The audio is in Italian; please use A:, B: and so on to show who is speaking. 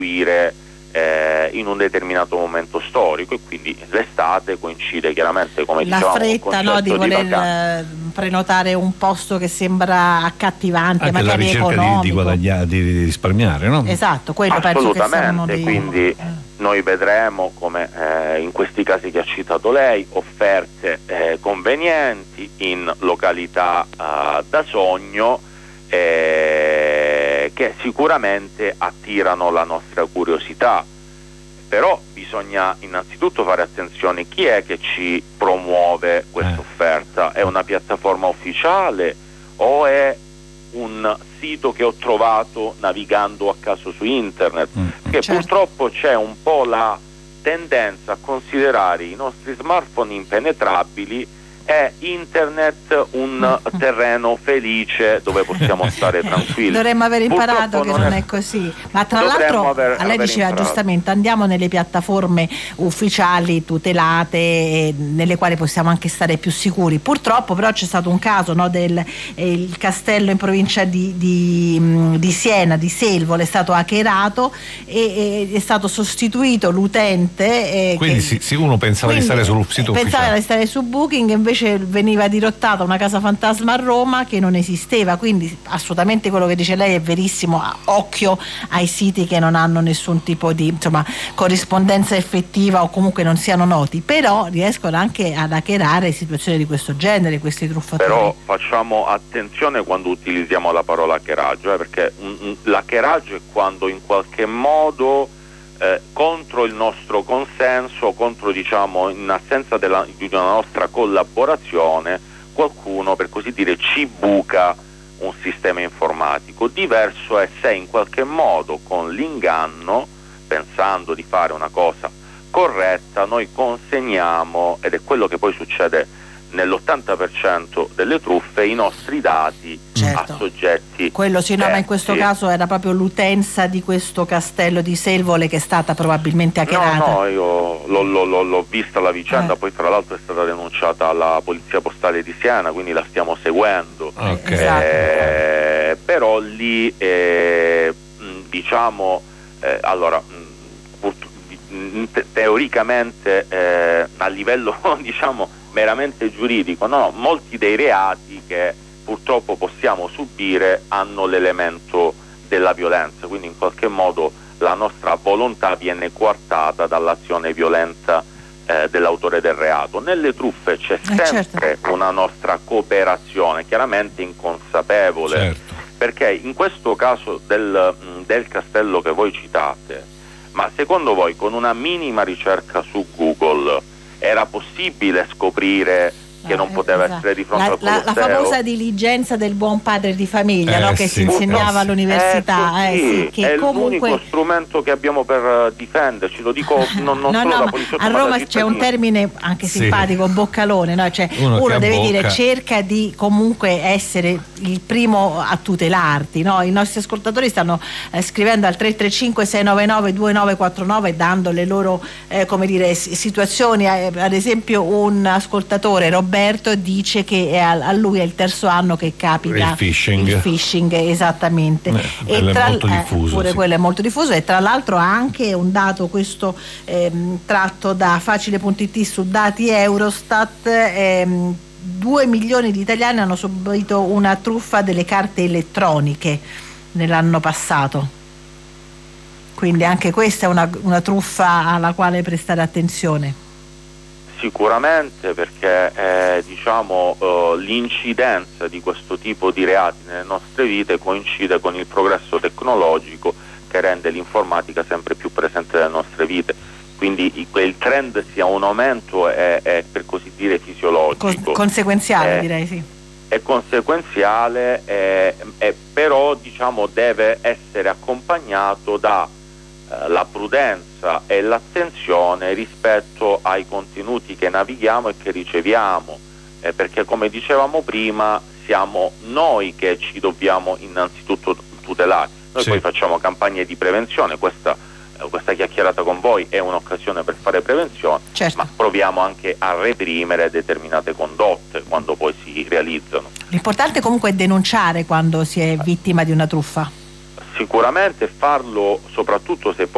A: in un determinato momento storico, e quindi l'estate coincide chiaramente, come dicevamo,
B: la fretta, no, di voler prenotare un posto che sembra accattivante,
C: anche
B: magari
C: la ricerca
B: economico,
C: di guadagnare, di risparmiare, no?
B: Esatto, quello penso che sia uno dei...
A: Quindi noi vedremo, come in questi casi che ha citato lei, offerte convenienti in località da sogno, che sicuramente attirano la nostra curiosità. Però bisogna innanzitutto fare attenzione: chi è che ci promuove questa offerta? È una piattaforma ufficiale o è un sito che ho trovato navigando a caso su internet? Perché purtroppo c'è un po' la tendenza a considerare i nostri smartphone impenetrabili e internet un terreno felice dove possiamo stare tranquilli.
B: Dovremmo aver imparato che non è così. Ma tra l'altro lei diceva imparato, giustamente, andiamo nelle piattaforme ufficiali tutelate, nelle quali possiamo anche stare più sicuri. Purtroppo però c'è stato un caso, no, del il castello in provincia di Siena, di Selvole, è stato hackerato e è stato sostituito l'utente.
C: Quindi se uno pensava di stare sul sito ufficiale.
B: Pensava di stare su Booking, invece veniva dirottata una casa fantasma a Roma che non esisteva. Quindi assolutamente quello che dice lei è verissimo. Occhio ai siti che non hanno nessun tipo di, insomma, corrispondenza effettiva o comunque non siano noti, però riescono anche ad hackerare situazioni di questo genere, questi truffatori.
A: Però facciamo attenzione quando utilizziamo la parola hackeraggio, perché l'hackeraggio è quando in qualche modo contro il nostro consenso, contro, diciamo, in assenza di una nostra collaborazione, qualcuno, per così dire, ci buca un sistema informatico. Diverso è se in qualche modo con l'inganno, pensando di fare una cosa corretta, noi consegniamo, ed è quello che poi succede nell'80% delle truffe, i nostri dati a soggetti.
B: Quello sì, no, ma in questo caso era proprio l'utenza di questo castello di Selvole che è stata probabilmente hackerata.
A: No, io l'ho vista la vicenda, poi fra l'altro è stata denunciata alla Polizia Postale di Siena, quindi la stiamo seguendo. Però lì diciamo allora teoricamente a livello diciamo meramente giuridico, no, molti dei reati che purtroppo possiamo subire hanno l'elemento della violenza, quindi in qualche modo la nostra volontà viene coartata dall'azione violenta dell'autore del reato. Nelle truffe c'è sempre una nostra cooperazione, chiaramente inconsapevole, perché in questo caso del castello che voi citate, ma secondo voi con una minima ricerca su Google era possibile scoprire che non poteva essere di fronte al Colosseo?
B: La famosa diligenza del buon padre di famiglia, no? Che si insegnava all'università.
A: Che è comunque l'unico strumento che abbiamo per difenderci, lo dico non solo da poliziotti,
B: a Roma c'è un termine anche simpatico, boccalone, no? Cioè uno deve dire cerca di comunque essere il primo a tutelarti, no? I nostri ascoltatori stanno scrivendo al 335 699 2949 dando le loro come dire situazioni. Ad esempio un ascoltatore, Roberto, dice che a lui è il terzo anno che capita il phishing, esattamente.
C: E tra, è molto diffuso,
B: pure quello è molto diffuso, e tra l'altro anche un dato questo tratto da facile.it su dati Eurostat, 2 milioni di italiani hanno subito una truffa delle carte elettroniche nell'anno passato. Quindi anche questa è una truffa alla quale prestare attenzione.
A: Sicuramente, perché diciamo l'incidenza di questo tipo di reati nelle nostre vite coincide con il progresso tecnologico che rende l'informatica sempre più presente nelle nostre vite, quindi il trend sia un aumento è per così dire fisiologico,
B: conseguenziale, direi sì.
A: È conseguenziale, però diciamo deve essere accompagnato da la prudenza e l'attenzione rispetto ai contenuti che navighiamo e che riceviamo, perché come dicevamo prima siamo noi che ci dobbiamo innanzitutto tutelare. Noi poi facciamo campagne di prevenzione, questa chiacchierata con voi è un'occasione per fare prevenzione, ma proviamo anche a reprimere determinate condotte quando poi si realizzano.
B: L'importante comunque è denunciare quando si è vittima di una truffa.
A: Sicuramente farlo, soprattutto se poi